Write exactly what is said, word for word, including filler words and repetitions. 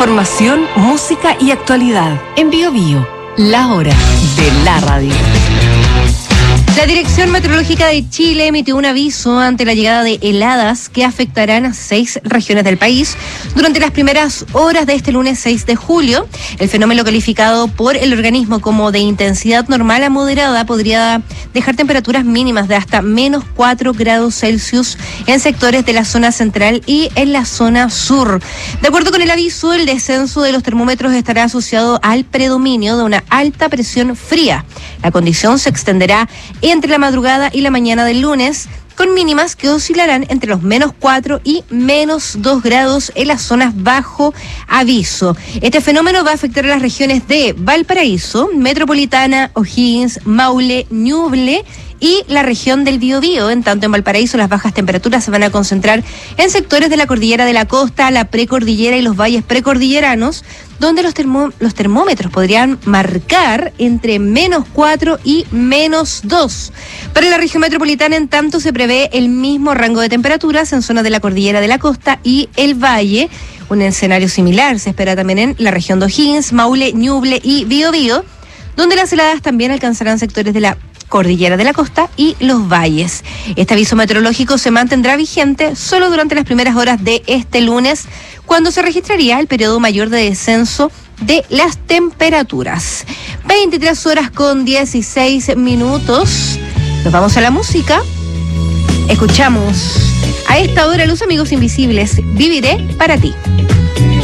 Información, música y actualidad. En Bio Bio, la hora de la radio. La Dirección Meteorológica de Chile emitió un aviso ante la llegada de heladas que afectarán a seis regiones del país durante las primeras horas de este lunes seis de julio. El fenómeno, calificado por el organismo como de intensidad normal a moderada, podría dejar temperaturas mínimas de hasta menos cuatro grados Celsius en sectores de la zona central y en la zona sur. De acuerdo con el aviso, el descenso de los termómetros estará asociado al predominio de una alta presión fría. La condición se extenderá entre la madrugada y la mañana del lunes, con mínimas que oscilarán entre los menos cuatro y menos dos grados en las zonas bajo aviso. Este fenómeno va a afectar a las regiones de Valparaíso, Metropolitana, O'Higgins, Maule, Ñuble y la región del Biobío. En tanto, en Valparaíso las bajas temperaturas se van a concentrar en sectores de la cordillera de la costa, la precordillera y los valles precordilleranos, donde los, termó, los termómetros podrían marcar entre menos cuatro y menos dos. Para la región metropolitana, en tanto, se prevé el mismo rango de temperaturas en zonas de la cordillera de la costa y el valle. Un escenario similar se espera también en la región de O'Higgins, Maule, Ñuble y Biobío, donde las heladas también alcanzarán sectores de la cordillera de la costa y los valles. Este aviso meteorológico se mantendrá vigente solo durante las primeras horas de este lunes, cuando se registraría el periodo mayor de descenso de las temperaturas. veintitrés horas con dieciséis minutos. Nos vamos a la música. Escuchamos a esta hora Los Amigos Invisibles, Viviré para ti.